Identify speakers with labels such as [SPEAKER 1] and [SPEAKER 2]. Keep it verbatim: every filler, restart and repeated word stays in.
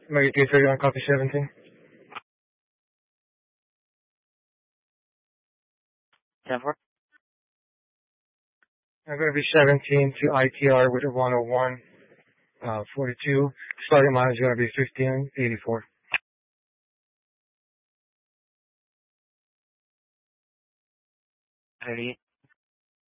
[SPEAKER 1] Mary Kay on copy seventeen.
[SPEAKER 2] ten four.
[SPEAKER 1] I'm going to be seventeen to I T R with a one oh one, uh, forty-two. Starting mile is going to be fifteen eighty-four.
[SPEAKER 2] thirty-eight.